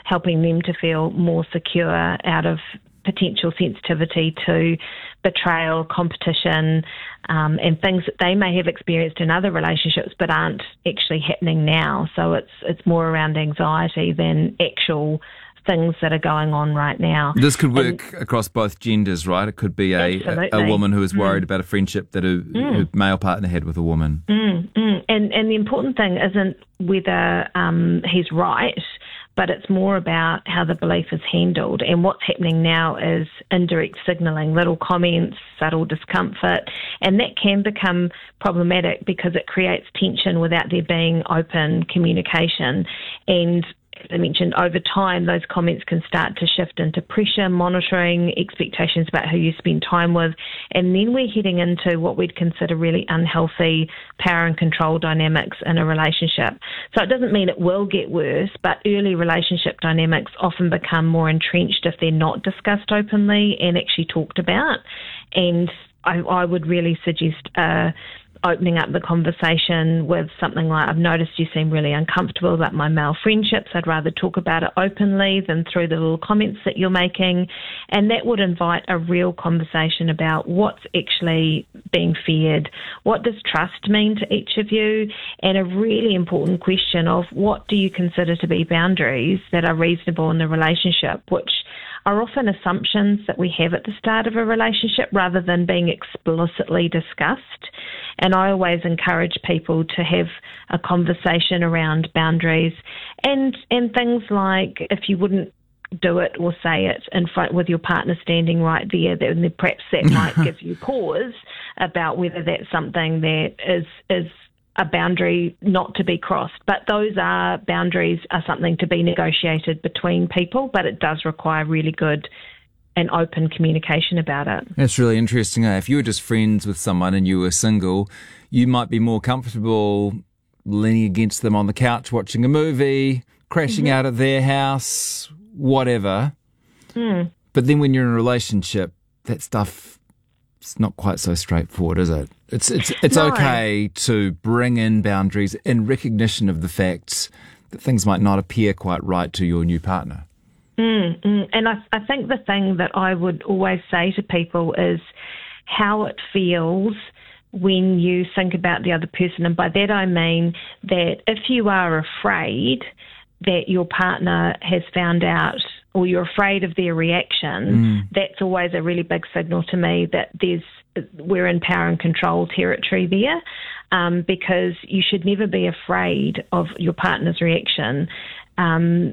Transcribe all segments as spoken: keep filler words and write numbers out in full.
helping them to feel more secure out of potential sensitivity to betrayal, competition, um, and things that they may have experienced in other relationships but aren't actually happening now. So it's it's more around anxiety than actual things that are going on right now. This could work and, across both genders, right? It could be a, a, a woman who is worried mm. about a friendship that her, mm. her male partner had with a woman. Mm, mm. And, and the important thing isn't whether um, he's right, but it's more about how the belief is handled. And what's happening now is indirect signalling, little comments, subtle discomfort, and that can become problematic because it creates tension without there being open communication. And as I mentioned, over time, those comments can start to shift into pressure, monitoring, expectations about who you spend time with, and then we're heading into what we'd consider really unhealthy power and control dynamics in a relationship. So it doesn't mean it will get worse, but early relationship dynamics often become more entrenched if they're not discussed openly and actually talked about. And I, I would really suggest uh, opening up the conversation with something like, I've noticed you seem really uncomfortable about my male friendships. I'd rather talk about it openly than through the little comments that you're making. And that would invite a real conversation about what's actually being feared. What does trust mean to each of you? And a really important question of what do you consider to be boundaries that are reasonable in the relationship, which are often assumptions that we have at the start of a relationship rather than being explicitly discussed. And I always encourage people to have a conversation around boundaries and, and things like if you wouldn't do it or say it in front with your partner standing right there, then perhaps that might give you pause about whether that's something that is is a boundary not to be crossed. But those are boundaries are something to be negotiated between people, but it does require really good and open communication about it. That's really interesting. Eh? If you were just friends with someone and you were single, you might be more comfortable leaning against them on the couch watching a movie, crashing mm-hmm. out at their house, whatever. Mm. But then when you're in a relationship, that stuff it's not quite so straightforward, is it? It's it's it's no. okay to bring in boundaries in recognition of the fact that things might not appear quite right to your new partner. Mm, mm. And I, I think the thing that I would always say to people is how it feels when you think about the other person. And by that I mean that if you are afraid that your partner has found out or you're afraid of their reaction, mm. that's always a really big signal to me that there's we're in power and control territory there, um, because you should never be afraid of your partner's reaction. Um,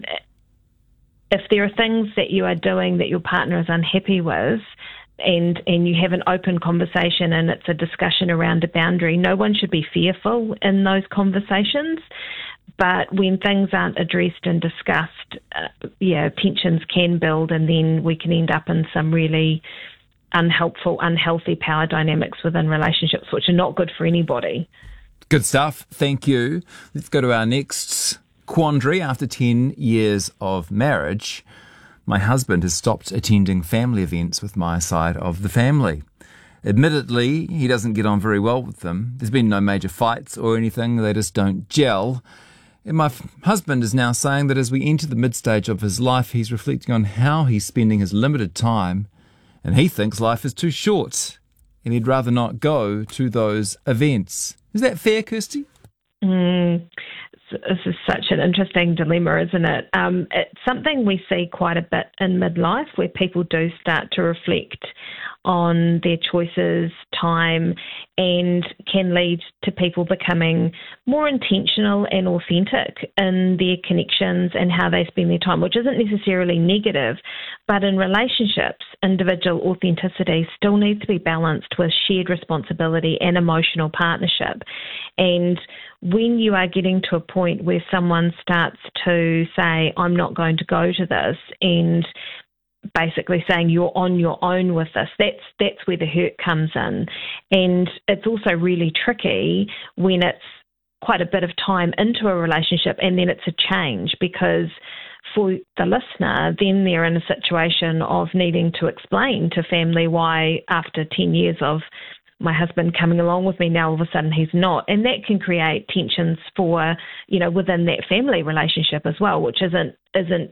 if there are things that you are doing that your partner is unhappy with, and and you have an open conversation and it's a discussion around a boundary, no one should be fearful in those conversations. But when things aren't addressed and discussed, uh, yeah, tensions can build, and then we can end up in some really unhelpful, unhealthy power dynamics within relationships, which are not good for anybody. Good stuff. Thank you. Let's go to our next quandary. After ten years of marriage, my husband has stopped attending family events with my side of the family. Admittedly, he doesn't get on very well with them. There's been no major fights or anything. They just don't gel. And my f- husband is now saying that as we enter the mid-stage of his life, he's reflecting on how he's spending his limited time, and he thinks life is too short, and he'd rather not go to those events. Is that fair, Kirsty? Mm, this is such an interesting dilemma, isn't it? Um, it's something we see quite a bit in midlife, where people do start to reflect on their choices, time, and can lead to people becoming more intentional and authentic in their connections and how they spend their time, which isn't necessarily negative. But in relationships, individual authenticity still needs to be balanced with shared responsibility and emotional partnership. And when you are getting to a point where someone starts to say, I'm not going to go to this, and basically saying you're on your own with this, that's that's where the hurt comes in. And it's also really tricky when it's quite a bit of time into a relationship and then it's a change, because for the listener, then they're in a situation of needing to explain to family why after ten years of my husband coming along with me, now all of a sudden he's not. And that can create tensions for, you know, within that family relationship as well, which isn't isn't